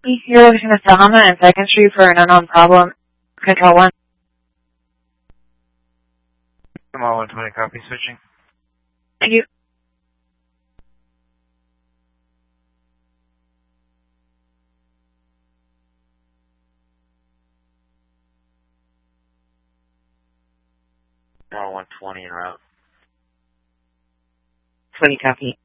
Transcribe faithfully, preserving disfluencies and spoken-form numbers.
You're looking at Selma and second Street for an unknown problem. Control one. Come on, one twenty, copy, switching. Thank you. one twenty en route. twenty, copy.